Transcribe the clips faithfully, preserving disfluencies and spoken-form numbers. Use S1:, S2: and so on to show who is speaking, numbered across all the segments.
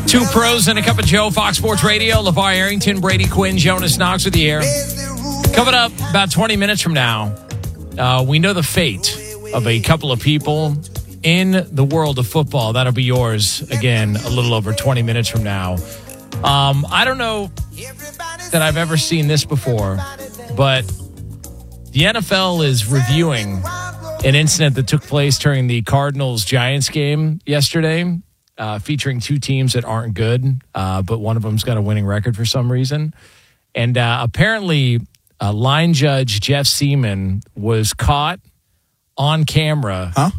S1: Two pros and a cup of Joe, Fox Sports Radio. LeVar Arrington, Brady Quinn, Jonas Knox with the air. Coming up about twenty minutes from now, uh, we know the fate of a couple of people in the world of football. That'll be yours again a little over twenty minutes from now. Um, I don't know that I've ever seen this before, but the N F L is reviewing an incident that took place during the Cardinals-Giants game yesterday, uh, featuring two teams that aren't good, uh, but one of them's got a winning record for some reason. And uh, apparently, uh, line judge Jeff Seaman was caught on camera.
S2: Huh?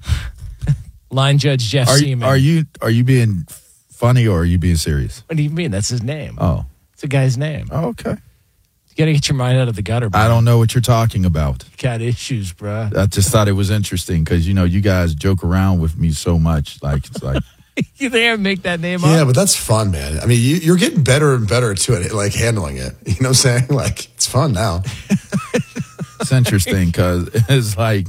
S1: Line judge Jeff
S2: are,
S1: Seaman.
S2: Are you are you being funny or are you being serious?
S1: What do you mean? That's his name.
S2: Oh.
S1: It's a guy's name.
S2: Oh, okay.
S1: You got to get your mind out of the gutter, bro.
S2: I don't know what you're talking about.
S1: You got issues, bro.
S2: I just thought it was interesting because, you know, you guys joke around with me so much. Like, it's like.
S1: You think I make that name up?
S3: Yeah, but that's fun, man. I mean, you, you're getting better and better to it, like handling it. You know what I'm saying? Like, it's fun now.
S2: It's interesting because it's like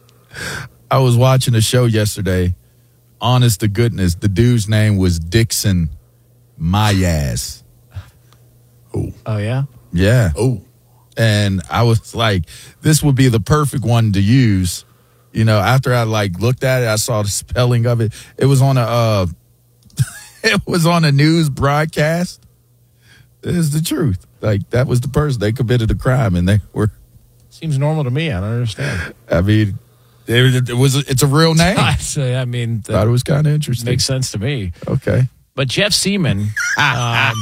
S2: I was watching a show yesterday. Honest to goodness, the dude's name was Dixon Mayaz.
S3: Oh,
S1: oh yeah?
S2: Yeah.
S3: Oh.
S2: And I was like, this would be the perfect one to use. You know, after I like looked at it, I saw the spelling of it. It was on a uh, it was on a news broadcast. It is the truth. Like, that was the person. They committed a crime and they were.
S1: Seems normal to me. I don't understand.
S2: I mean, it, it was it's a real name.
S1: So, I mean,
S2: thought it was kind of interesting.
S1: Makes sense to me.
S2: Okay.
S1: But Jeff Seaman, um,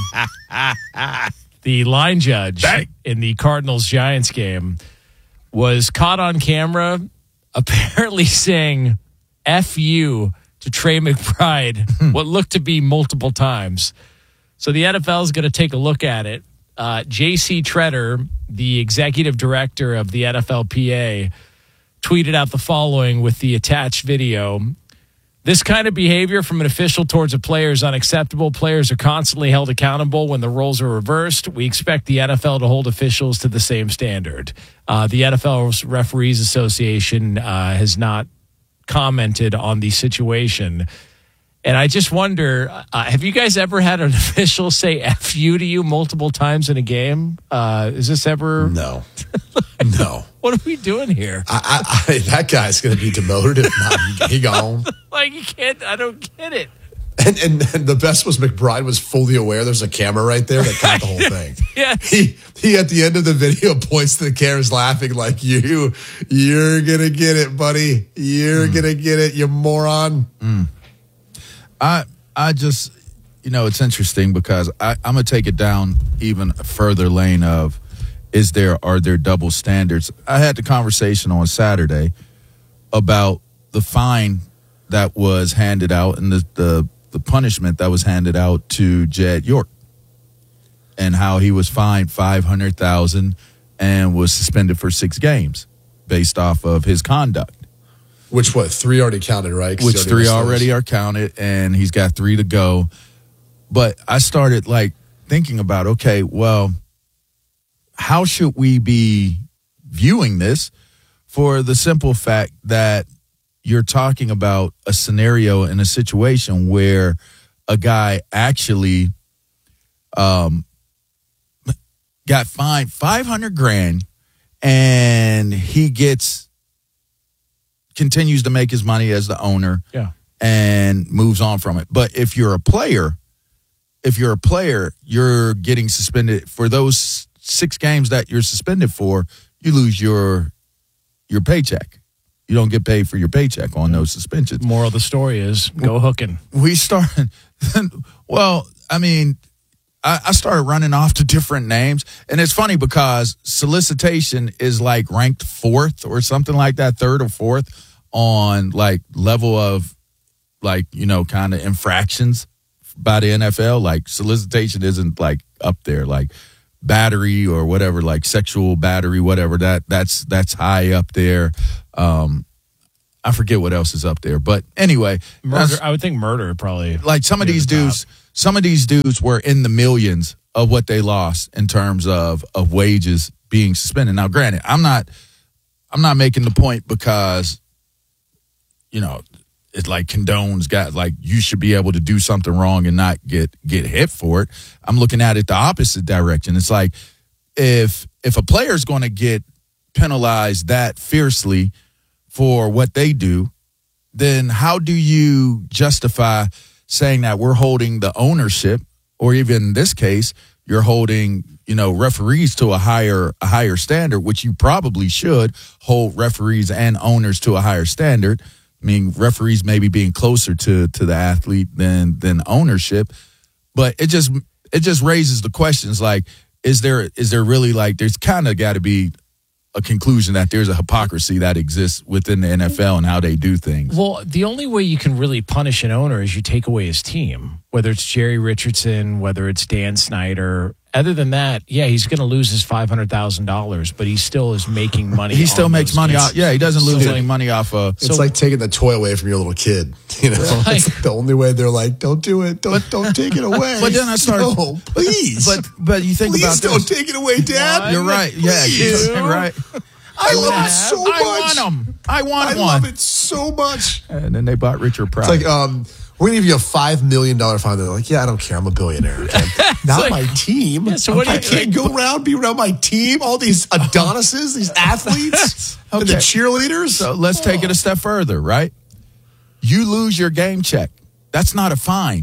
S1: the line judge
S2: Dang.
S1: in the Cardinals-Giants game, was caught on camera apparently saying F you to Trey McBride, what looked to be multiple times. So the N F L is going to take a look at it. Uh, J C Treader, the executive director of the N F L P A, tweeted out the following with the attached video. This kind of behavior from an official towards a player is unacceptable. Players are constantly held accountable when the roles are reversed. We expect the N F L to hold officials to the same standard. Uh, the N F L Referees Association uh, has not commented on the situation. And I just wonder, uh, have you guys ever had an official say F you to you multiple times in a game? Uh, is this ever?
S3: No. No.
S1: What are we doing here?
S3: I, I, I, that guy's going to be demoted if not, he gone.
S1: Like, you can't, I don't get it.
S3: And, and and the best was McBride was fully aware there's a camera right there that caught the whole thing.
S1: Yeah.
S3: He he at the end of the video points to the cameras laughing like, you, you're going to get it, buddy. You're mm. going to get it, you moron.
S2: Mm. I I just, you know, it's interesting because I, I'm going to take it down even a further lane of, is there, are there double standards? I had the conversation on Saturday about the fine that was handed out and the, the, the punishment that was handed out to Jed York and how he was fined five hundred thousand dollars and was suspended for six games based off of his conduct.
S3: Which what, three already counted, right?
S2: Which three already are counted, and he's got three to go. But I started, like, thinking about, okay, well, how should we be viewing this for the simple fact that you're talking about a scenario in a situation where a guy actually um, got fined five hundred grand and he gets continues to make his money as the owner
S1: yeah.
S2: and moves on from it. But if you're a player, if you're a player, you're getting suspended for those six games that you're suspended for, you lose your your paycheck. You don't get paid for your paycheck on those suspensions.
S1: Moral of the story is go hooking.
S2: We started, well, I mean, I, I started running off to different names. And it's funny because solicitation is like ranked fourth or something like that, third or fourth on like level of like, you know, kind of infractions by the N F L. Like solicitation isn't like up there, like battery or whatever, like sexual battery, whatever. That that's that's high up there. Um, I forget what else is up there, but anyway,
S1: murder. I would think murder probably.
S2: Like some of these
S1: the
S2: dudes, some of these dudes were in the millions of what they lost in terms of of wages being suspended. Now, granted, I'm not, I'm not making the point because, you know, it like condones guys like you should be able to do something wrong and not get get hit for it. I'm looking at it the opposite direction. It's like if if a player's going to get penalized that fiercely for what they do, then how do you justify saying that we're holding the ownership, or even in this case, you're holding, you know, referees to a higher a higher standard, which you probably should hold referees and owners to a higher standard. I mean, referees maybe being closer to to the athlete than than ownership, but it just it just raises the questions like, is there is there really like there's kind of got to be a conclusion that there's a hypocrisy that exists within the N F L and how they do things.
S1: Well, the only way you can really punish an owner is you take away his team, whether it's Jerry Richardson, whether it's Dan Snyder. Other than that, yeah, he's going to lose his five hundred thousand dollars, but he still is making money.
S2: He still makes money off. Yeah, he doesn't lose
S1: so
S2: any
S1: like,
S2: money off of.
S3: It's so, like taking the toy away from your little kid. You know,
S1: like,
S3: it's the only way they're like, don't do it. Don't don't take it away.
S2: But then I start,
S3: no, please.
S2: But but you think
S3: please
S2: about
S3: don't
S2: this.
S3: take it away, Dad.
S2: What? You're right. Yeah, you're right.
S3: I love it so much.
S2: I want them. I want
S3: I
S2: one.
S3: love it so much.
S2: And then they bought Richard Pryor.
S3: It's like, um, we're going to give you a five million dollars fine. They're like, yeah, I don't care. I'm a billionaire. Okay? Not
S1: like,
S3: my team.
S1: Yeah, so what do
S3: I
S1: you,
S3: can't
S1: like,
S3: go around, be around my team, all these Adonises, these athletes,
S2: okay.
S3: and the cheerleaders.
S2: So let's take it a step further, right? You lose your game check. That's not a fine.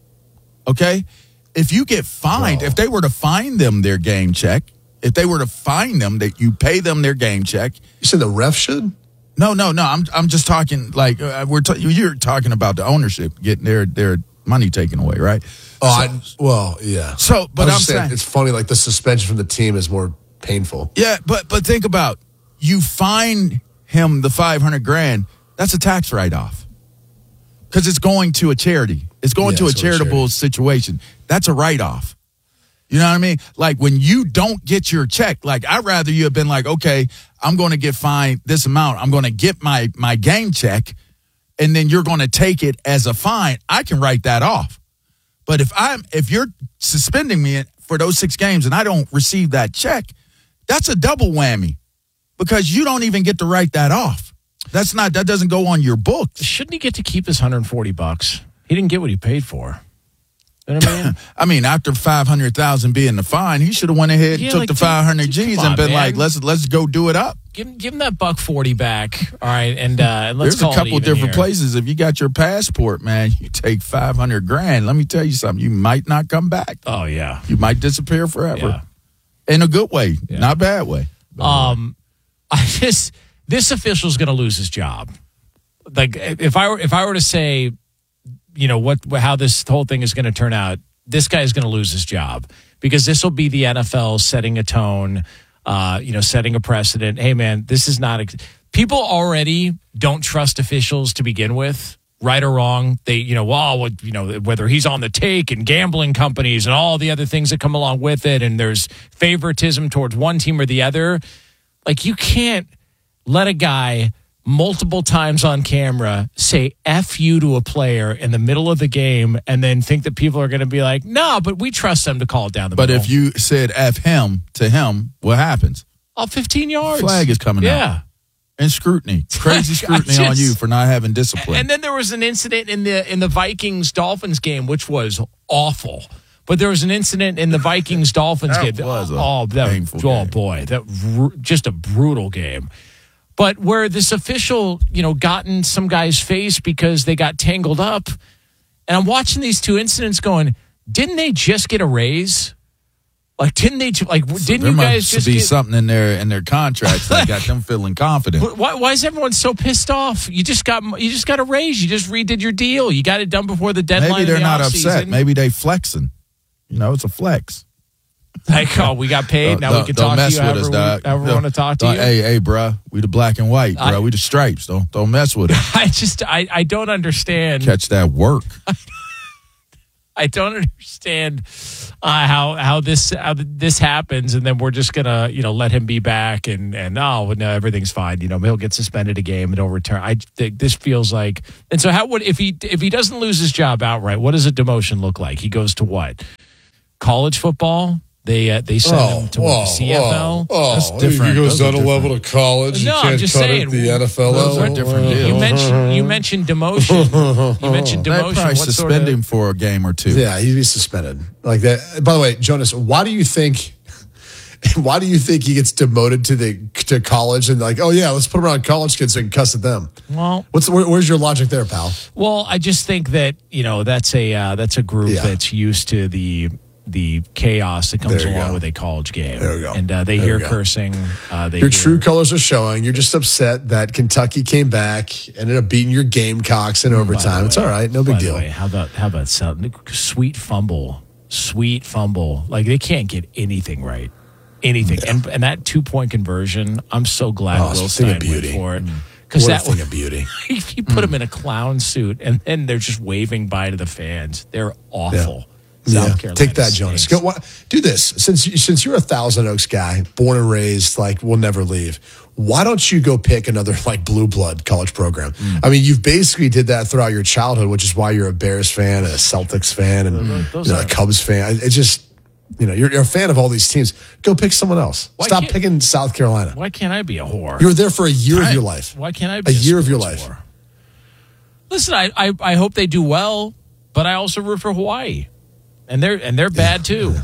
S2: Okay? If you get fined,
S3: Bro.
S2: if they were to fine them their game check, if they were to fine them, that you pay them their game check.
S3: You said the ref should?
S2: No, no, no. I'm I'm just talking like uh, we're ta- you're talking about the ownership getting their their money taken away, right?
S3: Oh,
S2: so,
S3: I, well, yeah.
S2: So, but
S3: I was
S2: I'm
S3: just saying,
S2: saying
S3: it's funny. Like the suspension from the team is more painful.
S2: Yeah, but but think about you fine him the five hundred grand. That's a tax write off because it's going to a charity. It's going
S3: Yeah,
S2: to a
S3: it's going to
S2: charitable
S3: charity.
S2: situation. That's a write off. You know what I mean? Like when you don't get your check, like I'd rather you have been like, okay, I'm going to get fined this amount. I'm going to get my, my game check and then you're going to take it as a fine. I can write that off. But if I'm, if you're suspending me for those six games and I don't receive that check, that's a double whammy because you don't even get to write that off. That's not, that doesn't go on your books.
S1: Shouldn't he get to keep his one hundred forty bucks? He didn't get what he paid for. You know what I mean?
S2: I mean, after five hundred thousand being the fine, he should have went ahead
S1: Yeah,
S2: and took
S1: like,
S2: the
S1: dude,
S2: five hundred
S1: dude,
S2: G's
S1: come
S2: and
S1: on,
S2: been
S1: man.
S2: like, let's let's go do it up.
S1: Give him, give him that buck forty back. All right, and uh, and let's
S2: There's
S1: call
S2: a couple
S1: it even
S2: different
S1: here.
S2: places. If you got your passport, man, you take five hundred grand. Let me tell you something. You might not come back.
S1: Oh yeah,
S2: You might disappear forever.
S1: Yeah.
S2: In a good way,
S1: Yeah.
S2: not bad way.
S1: Um, I just this official's going to lose his job. Like if I were if I were to say, you know what how this whole thing is going to turn out, this guy is going to lose his job because this will be the N F L setting a tone, uh, you know, setting a precedent. Hey man, this is not ex- people already don't trust officials to begin with. Right or wrong, they, you know, well, what, you know, whether he's on the take and gambling companies and all the other things that come along with it, and there's favoritism towards one team or the other. Like, you can't let a guy multiple times on camera say F you to a player in the middle of the game and then think that people are going to be like, no, but we trust them to call it down the
S2: But
S1: middle.
S2: if you said F him to him, what happens?
S1: Oh, fifteen yards.
S2: Flag is coming out.
S1: Yeah.
S2: And scrutiny. Crazy scrutiny
S1: just-
S2: on you for not having discipline.
S1: And then there was an incident in the in the Vikings Dolphins game, which was awful. But there was an incident in the Vikings Dolphins
S2: That
S1: game.
S2: was a
S1: oh, that
S2: painful
S1: oh
S2: game.
S1: boy, that r- just a brutal game. But where this official, you know, got in some guy's face because they got tangled up, and I'm watching these two incidents, going, didn't they just get a raise? Like, didn't they? ju- Like, didn't
S2: there
S1: you
S2: must
S1: guys just
S2: be
S1: get?
S2: something in their in their contracts that got them feeling confident.
S1: Why, why is everyone so pissed off? You just got you just got a raise. You just redid your deal. You got it done before the deadline.
S2: Maybe
S1: of
S2: they're
S1: the
S2: not
S1: offseason.
S2: upset. Maybe they flexing. You know, it's a flex.
S1: Like, oh, we got paid. Now
S2: Don't-
S1: we can
S2: don't
S1: talk to
S2: mess
S1: you
S2: with
S1: however,
S2: us,
S1: we,
S2: dog.
S1: however we
S2: Don't-
S1: want to talk to
S2: don't-
S1: you.
S2: Hey, hey, bruh. We the black and white, bruh.
S1: I-
S2: we the stripes. Don't don't mess with it.
S1: I just I, I don't understand.
S2: Catch that work.
S1: I don't understand uh, how how this how this happens, and then we're just gonna you know let him be back, and and oh no, everything's fine. You know he'll get suspended a game and he'll return. I think this feels like, and so how would if he if he doesn't lose his job outright? What does a demotion look like? He goes to what? College football? They uh, they send
S3: Oh,
S1: them to
S3: whoa,
S1: the C F L.
S3: Oh,
S2: That's different.
S3: He goes
S2: Those are
S3: down a level
S2: different.
S3: to college.
S1: No,
S3: you
S1: I'm
S3: can't
S1: just
S3: cut
S1: saying,
S3: it the N F L
S2: those
S3: level.
S2: are different deals.
S1: You mentioned you mentioned demotion. You mentioned
S2: They
S1: demotion.
S2: probably
S1: What sort
S2: suspend
S1: of-
S2: him for a game or two.
S3: Yeah, he'd be suspended like that. By the way, Jonas, why do you think? Why do you think he gets demoted to the to college and like, oh yeah, let's put him around college kids so he can cuss at them?
S1: Well,
S3: What's where, where's your logic there, pal?
S1: well, I just think that you know that's a uh, that's a group
S3: Yeah.
S1: that's used to the the chaos that comes
S3: There you
S1: along
S3: go.
S1: with a college game.
S3: There you go.
S1: And uh, they
S3: There
S1: hear
S3: you go.
S1: cursing. Uh, they
S3: Your
S1: hear,
S3: true colors are showing. You're just upset that Kentucky came back, ended up beating your Gamecocks in
S1: By the
S3: overtime. It's
S1: way-
S3: all right, no
S1: by
S3: big
S1: the
S3: deal.
S1: way, how about how about some sweet fumble, sweet fumble? Like they can't get anything right, anything. And and that two point conversion, I'm so glad
S3: Oh, it's a
S1: Will
S3: thing of
S1: Stein went
S3: beauty.
S1: for it because
S3: What
S1: that
S3: a thing
S1: was,
S3: of beauty.
S1: you put them in a clown suit and then they're just waving by to the fans. They're awful. South
S3: Yeah.
S1: Carolina
S3: Take that, Jonas.
S1: stinks.
S3: Go, what, do this since you, since you're a Thousand Oaks guy, born and raised, like we'll never leave. Why don't you go pick another like blue blood college program?
S1: Mm.
S3: I mean, you've basically did that throughout your childhood, which is why you're a Bears fan, and a Celtics fan, and
S1: Those
S3: you know,
S1: are-
S3: a Cubs fan. It's just you know you're, you're a fan of all these teams. Go pick someone else.
S1: Why
S3: Stop
S1: can't-
S3: picking South Carolina.
S1: Why can't I be a whore?
S3: You were there for a year of
S2: Right.
S3: your life.
S1: Why can't I be
S3: A year of your
S1: sports
S3: life.
S1: whore? Listen, I, I I hope they do well, but I also root for Hawaii, and they're and they're bad too.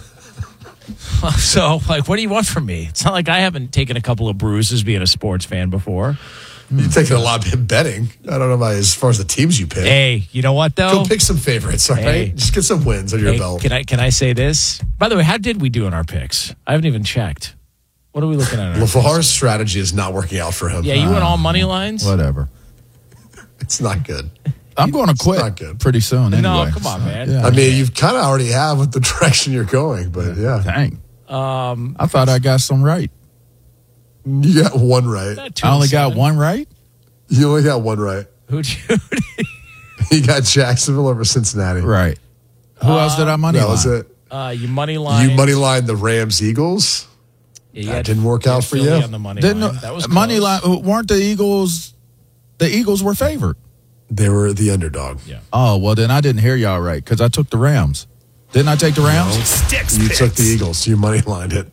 S1: So, like, what do you want from me? It's not like I haven't taken a couple of bruises being a sports fan before.
S3: You've taken a lot of betting. I don't know about as far as the teams you pick.
S1: Hey, you know what though?
S3: Go pick some favorites, all right?
S1: Hey.
S3: Just get some wins on your
S1: Hey,
S3: belt.
S1: can I can I say this? By the way, how did we do in our picks? I haven't even checked. What are we looking at? in our-
S3: LaVar's strategy is not working out for him.
S1: Yeah, you went all money lines.
S2: Whatever.
S3: It's not good.
S2: I'm going to quit
S3: not good.
S2: pretty soon. Anyway.
S1: No, come on, man.
S2: Yeah.
S3: I mean, you've kind of already have with the direction you're going, but yeah.
S2: Dang. Um, I thought I got some right.
S3: You got one right.
S1: Not two
S2: I only
S1: and
S2: got
S1: seven.
S2: one right.
S3: You only got one right.
S1: Who'd you?
S3: You got Jacksonville over Cincinnati.
S2: Right. Who else did I money
S3: That
S2: line?
S3: was it.
S1: Uh, you money line.
S3: You money lined the Rams Eagles.
S1: Yeah, you
S3: That
S1: had-
S3: didn't work
S1: you had
S3: out for
S1: Philly
S3: you?
S1: On the money
S2: Didn't
S1: line. That was
S2: money
S1: close.
S2: line? Weren't the Eagles? The Eagles were favored.
S3: They were the underdog.
S1: Yeah.
S2: Oh well, then I didn't hear y'all right because I took the Rams. Didn't I take the Rams?
S4: Sticks
S3: You
S4: picks.
S3: took the Eagles. You money lined it.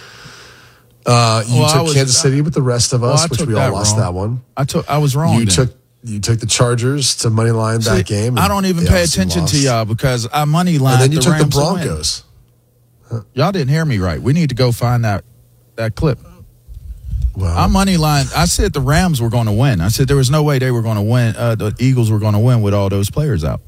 S3: Uh, you
S2: Well, I
S3: took
S2: was-
S3: Kansas City with the rest of
S2: Well,
S3: us,
S2: I
S3: which
S2: took
S3: we all
S2: that
S3: lost
S2: wrong.
S3: that one.
S2: I took. I was wrong.
S3: You
S2: then.
S3: took you took the Chargers to money line that
S2: See,
S3: game.
S2: I
S3: and
S2: don't even
S3: they
S2: pay
S3: obviously
S2: attention
S3: lost.
S2: to y'all because I money
S3: And
S2: lined
S3: then you
S2: the
S3: took
S2: Rams
S3: the
S2: to win.
S3: Broncos.
S2: Y'all didn't hear me right. We need to go find that that clip.
S3: Well,
S2: I money line. I said the Rams were going to win. I said there was no way they were going to win. Uh, the Eagles were going to win with all those players out.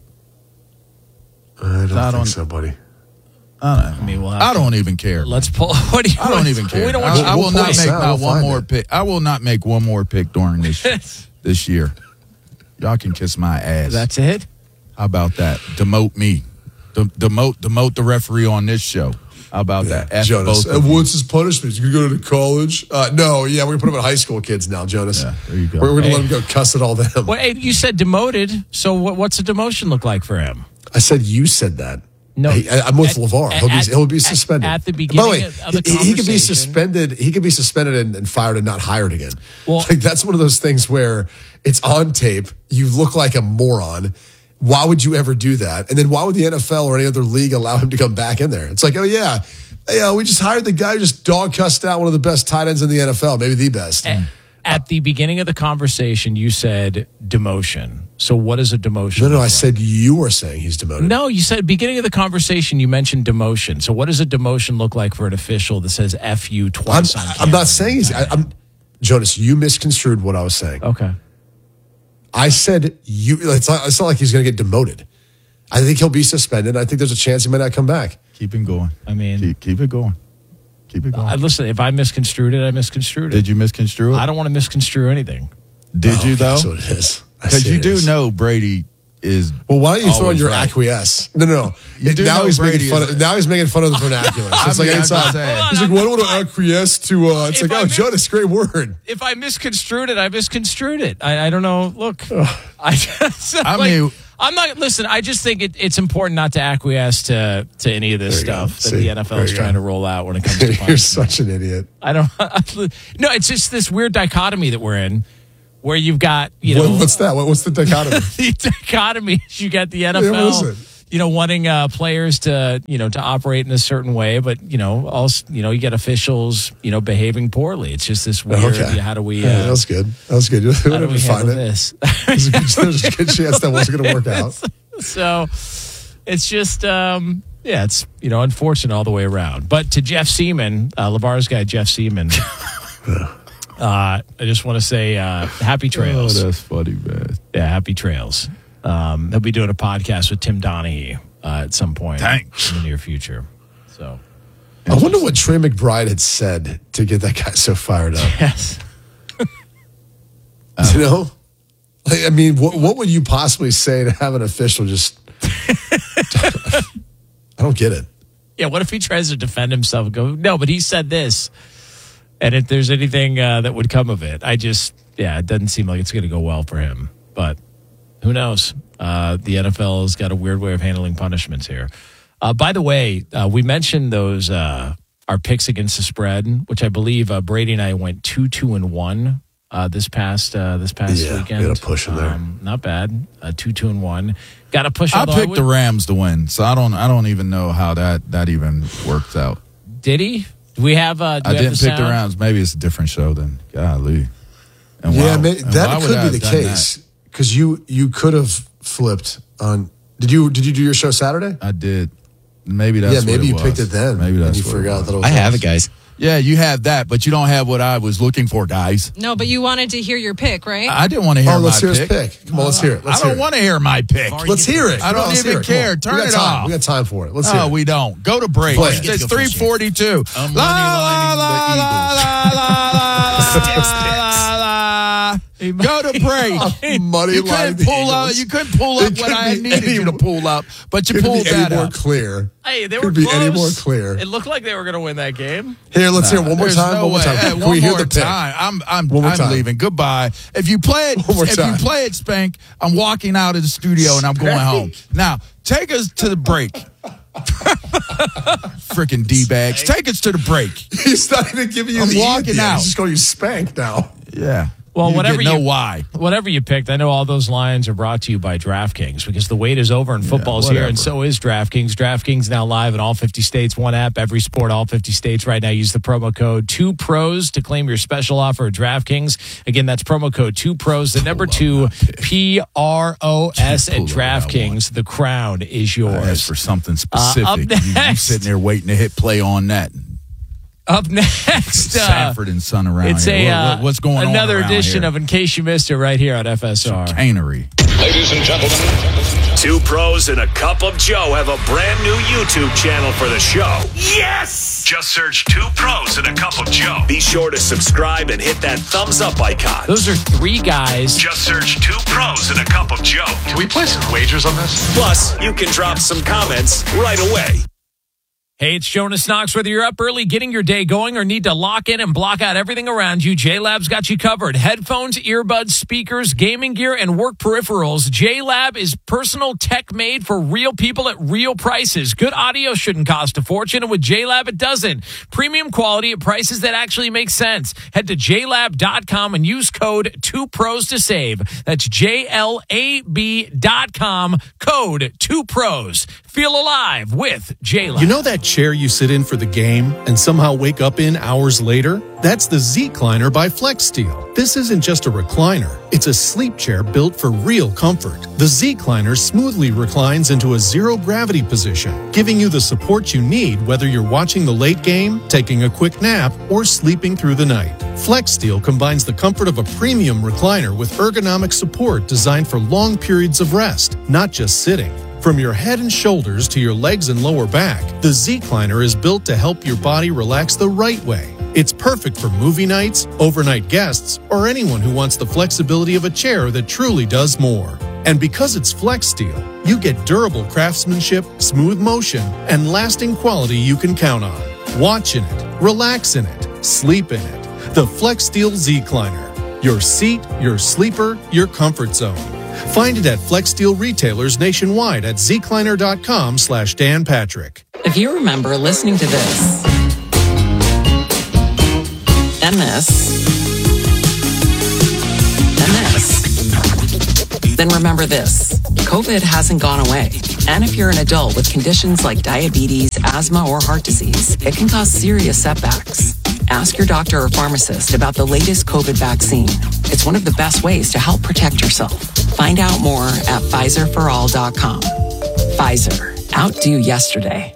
S3: I don't
S2: I
S3: think
S2: don't-
S3: so, buddy.
S2: I don't,
S1: I mean, we'll have
S2: I
S1: to-
S2: don't even care.
S1: Let's pull. What do you?
S2: I don't even care.
S1: We don't
S2: I,
S1: want you.
S2: I
S3: We'll
S2: will
S3: pull
S2: not
S3: this
S2: make
S3: out.
S2: not
S3: We'll
S2: one
S3: find
S2: more
S3: it.
S2: pick. I will not make one more pick during this this year. Y'all can kiss my ass.
S1: That's it.
S2: How about that? Demote me. Dem- demote demote the referee on this show. How about that? F
S3: Jonas,
S2: both
S3: and
S2: of you.
S3: what's his punishment? Is he going to go to college? Uh, no, yeah, we're going to put him in high school kids now, Jonas.
S2: Yeah, there you go.
S3: We're, we're going to
S1: Hey.
S3: let him go cuss at all them.
S1: Well, hey, you said demoted. So what, what's a demotion look like for him?
S3: I said you said that.
S1: No,
S3: Hey, I- I'm with
S1: at-
S3: LeVar. He'll
S1: at-
S3: be he'll be
S1: at-
S3: suspended
S1: at the
S3: By
S1: beginning
S3: way,
S1: of the
S3: he, he could be
S1: conversation.
S3: suspended. He could be suspended and, and fired and not hired again.
S1: Well-
S3: like that's one of those things where it's on tape. You look like a moron. Why would you ever do that? And then why would the N F L or any other league allow him to come back in there? It's like, oh yeah, hey, uh, we just hired the guy who just dog cussed out one of the best tight ends in the N F L, maybe the best.
S1: At, at the beginning of the conversation, you said demotion. So what is a demotion?
S3: no, no,
S1: look
S3: I
S1: like?
S3: said you were saying he's demoted.
S1: No, you said beginning of the conversation, you mentioned demotion. So what does a demotion look like for an official that says F you
S3: I'm,
S1: twice on
S3: I'm
S1: camera?
S3: not saying he's. I, I'm Jonas. You misconstrued what I was saying.
S1: Okay.
S3: I said you. It's not, it's not like he's going to get demoted. I think he'll be suspended. I think there's a chance he might not come back.
S2: Keep it going.
S1: I mean,
S2: Keep, keep it going. Keep it going.
S1: I, listen, if I misconstrued it, I misconstrued it.
S2: Did you misconstrue it?
S1: I don't want to misconstrue anything.
S2: Did
S3: Oh,
S2: you though?
S3: That's what it is. I
S2: Because
S3: see
S2: you
S3: it
S2: do
S3: is.
S2: know Brady is.
S3: Well, why don't you throw in
S2: always
S3: your
S2: right.
S3: acquiesce? No, no, no.
S2: You do
S3: now
S2: know
S3: he's
S2: Brady
S3: making fun.
S2: is-
S3: Of, now he's making fun of the vernacular. So it's
S2: I
S3: like
S2: mean, I'm just
S3: anytime
S2: saying.
S3: he's like, "Why do I want to acquiesce to?" Uh, it's
S1: If
S3: like,
S1: I
S3: "Oh,
S1: mis-
S3: Jonas, great word."
S1: If I misconstrued it, I misconstrued it. I, I don't know. Look, I just.
S2: I
S1: like,
S2: mean-
S1: I'm not. Listen, I just think it, it's important not to acquiesce to to any of this
S3: There you go.
S1: stuff that
S3: See,
S1: the N F L
S3: there
S1: is
S3: you
S1: trying
S3: go.
S1: to roll out when it comes to
S3: You're
S1: punishment.
S3: such an idiot.
S1: I don't. No, it's just this weird dichotomy that we're in, where you've got you know
S3: What, what's that? What, what's the dichotomy?
S1: the dichotomy is you got the N F L.
S3: Yeah, what is it?
S1: you know, wanting uh, players to, you know, to operate in a certain way, but you know, also, you know, you get officials, you know, behaving poorly. It's just this weird.
S3: Okay.
S1: How do we? Uh,
S3: Yeah, that was good. That was good. You
S1: how do we
S3: find
S1: handle
S3: it.
S1: this?
S3: There's a good, there's a good chance that wasn't going to work out.
S1: So it's just, um, yeah, it's, you know, unfortunate all the way around. But to Jeff Seaman, uh, LeVar's guy, Jeff Seaman, uh, I just want to say uh, happy trails.
S2: Oh, that's funny, man.
S1: Yeah, happy trails. Um, he'll be doing a podcast with Tim Donaghy uh, at some point
S2: Thanks.
S1: in the near future. So,
S3: I wonder what Trey McBride had said to get that guy so fired up.
S1: yes.
S3: You know? Like, I mean, what, what would you possibly say to have an official just... I don't get it.
S1: Yeah, what if he tries to defend himself and go, no, but he said this. And if there's anything uh, that would come of it, I just, yeah, it doesn't seem like it's going to go well for him. But who knows? Uh, the N F L has got a weird way of handling punishments here. Uh, by the way, uh, we mentioned those, uh, our picks against the spread, which I believe uh, Brady and I went two, two, and one uh, this past uh, this past
S3: Yeah,
S1: weekend.
S3: we got a push in there.
S1: Um, not bad. Uh, two, two, and one. Got to push.
S2: I
S1: although
S2: picked
S1: would-
S2: the Rams to win, so I don't. I don't even know how that that even works out.
S1: Did he? Do we have? Uh, do
S2: I
S1: we have
S2: didn't pick the
S1: sound?
S2: Rams. Maybe it's a different show then. Golly. And
S3: Yeah,
S2: why-
S3: may,
S2: and
S3: that
S2: why would
S3: could
S2: I
S3: be
S2: have
S3: the
S2: done
S3: case because you you could have flipped on. Did you did you do your show Saturday?
S2: that? I did. Maybe that's
S3: yeah,
S2: what
S3: maybe
S2: it
S3: you
S2: was.
S3: picked it then.
S2: Maybe that's
S3: and you
S2: what it
S3: forgot
S2: was.
S3: that it was
S4: I have
S3: us.
S4: it, guys.
S2: Yeah, you have that, but you don't have what I was looking for, guys.
S5: No, but you wanted to hear your pick, right?
S2: I didn't want to hear
S3: Oh,
S2: my
S3: let's hear his
S2: pick.
S3: pick. Come on, let's hear it. Let's
S2: I don't
S3: hear it.
S2: want to hear my pick.
S3: Let's hear it.
S2: I
S3: Come
S2: don't
S3: on, let's
S2: even
S3: hear it. Come
S2: care.
S3: on.
S2: Turn
S3: we got
S2: it
S3: time.
S2: off.
S3: We got time for it. Let's hear
S2: No,
S3: it.
S2: we don't. Go to break.
S3: Play it.
S2: It's three forty-two.
S4: I'm money
S2: Go to break.
S3: Money
S2: You
S3: line
S2: couldn't
S3: the
S2: pull up.
S3: Eagles.
S2: You couldn't pull up
S3: It
S2: what
S3: couldn't
S2: I
S3: be
S2: needed
S3: any
S2: you to
S3: more-
S2: pull up, but you
S3: Couldn't
S2: pulled
S3: be any
S2: that
S3: more
S2: up.
S3: clear.
S1: Hey, they
S3: Could
S1: were
S3: be
S1: close.
S3: any more clear.
S1: It looked like they were going to win that game.
S3: Here, let's hear it one more
S2: There's
S3: time.
S2: no
S3: one more
S2: way.
S3: time.
S2: Hey,
S3: Can
S2: one
S3: we hear
S2: more
S3: the pick?
S2: time. I'm I'm
S3: One more
S2: I'm
S3: time.
S2: leaving. Goodbye. If you play it,
S3: One more
S2: if
S3: time.
S2: you play it, Spank, I'm walking out of the studio and I'm going home. Now, take us to the break. Freaking D-bags. Take us to the break.
S3: He's not even giving you
S2: I'm
S3: the
S2: walking
S3: Ian.
S2: out.
S3: He's just going to use Spank now.
S2: Yeah.
S1: Well,
S2: You
S1: whatever
S2: get no
S1: you
S2: why.
S1: whatever you picked, I know all those lines are brought to you by DraftKings because the wait is over and football's here,
S2: whatever.
S1: and so is DraftKings. DraftKings now live in all fifty states. One app, every sport, all fifty states. Right now, use the promo code two pros to claim your special offer at DraftKings. Again, that's promo code two pros, the number two, P R O S at
S2: Pull up that
S1: DraftKings. The crown is
S2: I
S1: yours.
S2: asked for something
S1: Uh, up
S2: specific. you, you
S1: next.
S2: sitting there waiting to hit play on that.
S1: Up next, uh,
S2: Sanford and Son around
S1: it's
S2: here.
S1: a
S2: What-
S1: uh,
S2: what- what's going on
S1: another
S2: around
S1: edition
S2: here?
S1: of In Case You Missed It right here on F S R.
S2: Chicanery.
S6: Ladies and gentlemen, two pros and a cup of Joe have a brand new YouTube channel for the show. Yes! Just search Two Pros and a Cup of Joe. Be sure to subscribe and hit that thumbs up icon.
S1: Those are three guys.
S6: Just search Two Pros and a Cup of Joe.
S7: Can we place some wagers on this?
S6: Plus, you can drop some comments right away.
S1: Hey, it's Jonas Knox. Whether you're up early getting your day going or need to lock in and block out everything around you, J-Lab's got you covered. Headphones, earbuds, speakers, gaming gear, and work peripherals. J-Lab is personal tech made for real people at real prices. Good audio shouldn't cost a fortune, and with J-Lab, it doesn't. Premium quality at prices that actually make sense. Head to j lab dot com and use code two pros to save. That's J L A B dot com, code two pros. Feel alive with J-Lab.
S8: You know that chair you sit in for the game and somehow wake up in hours later? That's the Z-Cliner by FlexSteel. This isn't just a recliner. It's a sleep chair built for real comfort. The Z-Cliner smoothly reclines into a zero-gravity position, giving you the support you need whether you're watching the late game, taking a quick nap, or sleeping through the night. FlexSteel combines the comfort of a premium recliner with ergonomic support designed for long periods of rest, not just sitting. From your head and shoulders to your legs and lower back, the Z-Cliner is built to help your body relax the right way. It's perfect for movie nights, overnight guests, or anyone who wants the flexibility of a chair that truly does more. And because it's FlexSteel, you get durable craftsmanship, smooth motion, and lasting quality you can count on. Watch in it, relax in it, sleep in it. The FlexSteel Z-Cliner. Your seat, your sleeper, your comfort zone. Find it at FlexSteel retailers nationwide at zcliner.com slash Dan Patrick.
S9: If you remember listening to this and this and this, then remember this. COVID hasn't gone away. And if you're an adult with conditions like diabetes, asthma, or heart disease, it can cause serious setbacks. Ask your doctor or pharmacist about the latest COVID vaccine. It's one of the best ways to help protect yourself. Find out more at Pfizer for all dot com. Pfizer. Outdo yesterday.